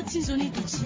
tinzoni duti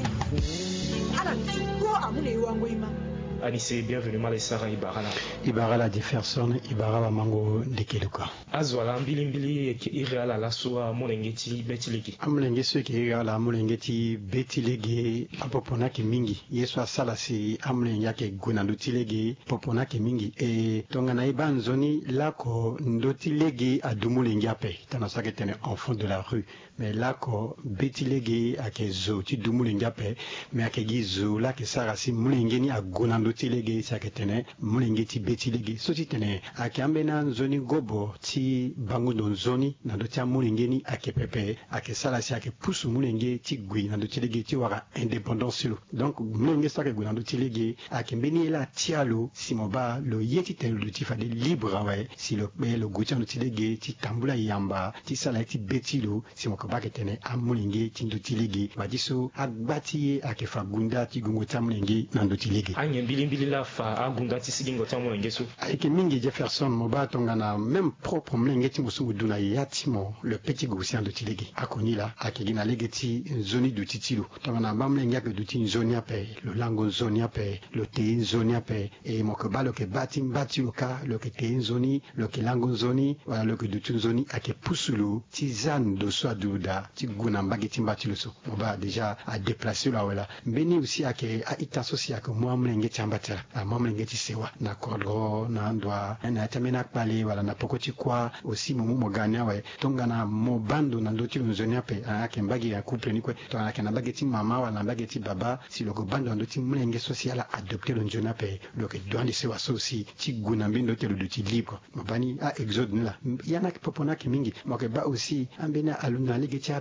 ala ko amule wangoima Anissé, bienvenue Malessara Ibarala. Ibarala Jefferson, Ibarala Mango Dekeluka. Azwala mbili irala la soa mulengeti betilegi. Amulengeti ki irala mulengeti betilegi apopona ki mingi. Yeswa salasi amulengya ke gunandutilegi popona ki mingi. E tongana ibanzoni lako ndotilegi adumulengya pe. Tanasake tene enfant de la rue. Mais lako betilegi ake zo ti dumulengya pe. Mais ake gizo lake sarasi mulengeni agunandu tilege saketene mulengeti betilege soti tene akambena nzoni gobo ti bangundo nzoni na do tia mulengeni akepepe akesala si ake pusu mulenge ti gui na do tilege ti waka indépendance lo donc mulenge sake gui na do tilege akembeni la tialo simoba lo yeti tene lo ti fade libre ouais si lo be lo guti na tilege ti tambula yamba ti sala ti betilo simoko baketene a mulenge ti ndo tilege badiso agbati akefa gunda ti gungo ta mulenge na do tilege mbili la fa agunda ti sigingo ta mulenge so ayeke mingi Jefferson moba tongana même propre mulenge ti musu duna yati mo le petit goussin de tilege akoni la akegi na lege ti nzoni du titilo tongana ba mulenge ake du ti nzoni ape lo lango nzoni ape lo te nzoni ape e mo ke ba lo ke bati lo ka lo ke te nzoni lo ke lango nzoni wala lo ke du ti nzoni ake pusulu ti zan do so aduda ti guna mbage ti mbati lo so moba déjà a déplacer lo awela mbeni aussi ake a ita so si ake mo mulenge ti ambatela mamulenge ti sewa na kodro na ndwa na tamena kpale wala na pokoti kwa aussi mumu mogani awe tongana mo bando na ndoti nzoni ape ake mbagi ya couple ni kwe tongana ke na bagi ti mama wala na bagi ti baba si loko bando na ndoti mulenge social a adopter lo nzoni ape loke doandi sewa so aussi ti guna mbindo te lo do ti libre mabani a exode ni la yana ki popona ki mingi moke ba aussi ambena aluna lege ti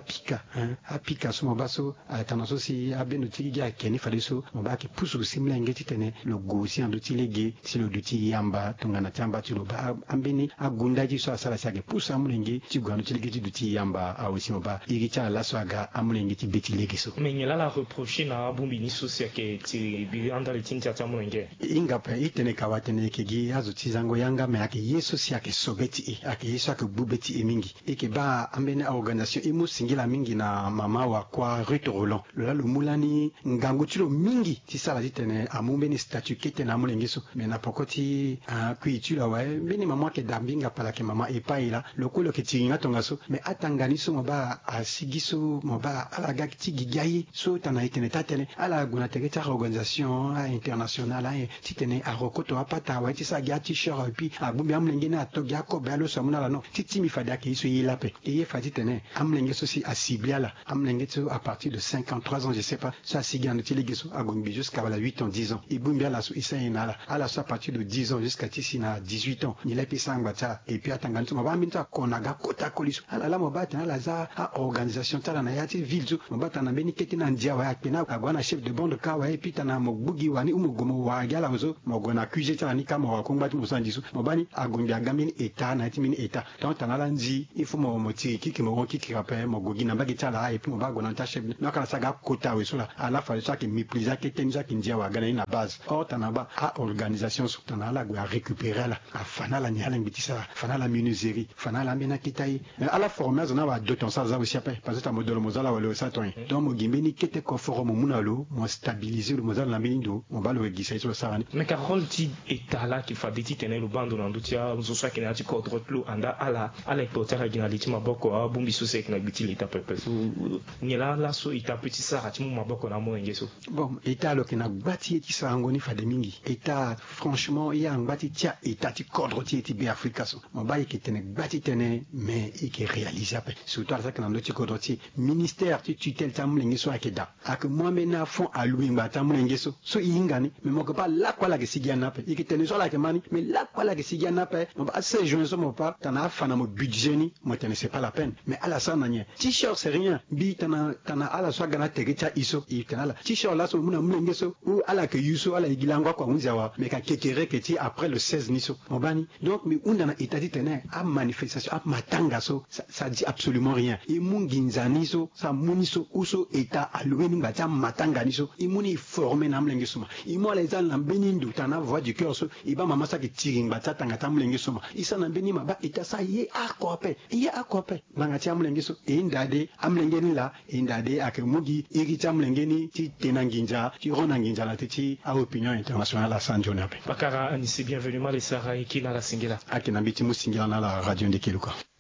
apika so mo baso tana so si abeno ti ga keni fale so mo ba ke pusu si mulenge ti tene lo gosi ando ti lege si lo duti yamba tongana tamba ti lo ba ambeni agunda ji so asala sage pusa mulenge ti gwanu ti lege ti duti yamba a aussi ba iri ti ala so aga amulenge ti beti lege so mais nyela la reprocher na bumbi ni so si ake ti bi anda le tinja ta mulenge inga pe itene kawatene ke gi azo ti zango yanga me ake yeso si ake sobeti ake yeso ake bubeti mingi eke ba ambeni a organisation imu singila mingi na mama wa kwa Ruth Roland lo mulani ngangu ti lo mingi ti sala ti tene amumbeni statut kete na mulenge so me na pokoti kuitula wa bini mama ke dambinga pala ke mama epaila lokolo ke tinga tonga so me atangani so moba asigiso moba ala ga ti gigayi so tana itene tatene ala guna tege ta organisation internationale ti tene a rokoto apata wa ti sa ga ti short et puis abumbi amulenge na to ga ko ba lo so muna la no ti timi fada ke so yela pe e ye fati tene amulenge so si asiblia la amulenge so à partir de 53 ans je sais pas ça sigane ti lege so agombi jusqu'à 8 ans 10 ans ibumbi ala so isa inala ala so à partir de 10 ans jusqu'à tisina 18 ans ni lepi sangba ta et puis atangani so maba minta konaga kota koliso ala la mobata ala za a organisation tala na yati vilzo mobata na beni kete na ndia wa akena agwana chef de bande ka wa et puis tana mogbugi wani umogomo wa gala ozo mogona accusé tala ni kama wa kongba ti mosandiso mobani agombi agamini eta na timini eta donc tana la nzi il faut mo moti kiki mo kiki rappel mogogi na bagi tala et puis mobagona ta chef na kala saga kota we so la ala fa ça que mépriser que tenza ki ndia wa gana na base or tanaba a organisation sur tanala go récupérer la afana la nyala ngitisa fana la menuiserie fana la mena kitai ala formation na ba doton sa za aussi après parce que ta modèle mozala wala sa ton donc mo gimbeni kete ko forum munalo mo stabiliser le mozala la menindo mo ba le gisa sur ça mais ka rôle ti etala ki fa biti tene lo bando na ndutia zo so kena ti ko drotlo anda ala portera gina liti maboko a bumbi so se kena biti lita pepe so nyela la so ita petit sa ati mo maboko na mo ngeso bon eta lo kena gbati ti sa ngoni fa de mingi eta franchement ya ngbati tia eta ti kodro ti be Afrika so mo ba yeke tene gbati tene mais ike réaliser après surtout ala kana ndoti kodro ti ministère ti tutelle ta mulenge so akeda ak mo mena fond alloué ngba mulenge so ingani mais mo ko ba la kwa la ke sigiana pe ike tene so la ke mani mais la kwa la ke sigiana pe mo ba se joindre so mo pa tana fana mo budget ni mo tene c'est pas la peine mais ala sa nanye t-shirt c'est rien bi tana ala so gana tege ta iso ikana la t-shirt la so muna mulenge so ou ala ke yuso wala igilango kwa unzi wa meka kekere keti après le 16 niso mobani. Donc mi unda na itadi tene a manifestation a matanga so ça dit absolument rien. Imungi nzaniso sa muniso uso eta alueni ngata matanga niso imuni formé na mlenge suma. Imo les al na benindu tana voix du cœur so iba mama sa ki tiring batata ngata mlenge suma. Isa na beni maba eta sa ye akope. Ye akope. Ngati amlenge so indade amlenge ni la indade akemugi irita mlenge ni ti tenanginja ti ronanginja la ti a opinion internationale la sanjonape. Bakara Anisi bienvenue mal Sarah et qui na la singela. Akina biti musingela na la radio de Kiluka.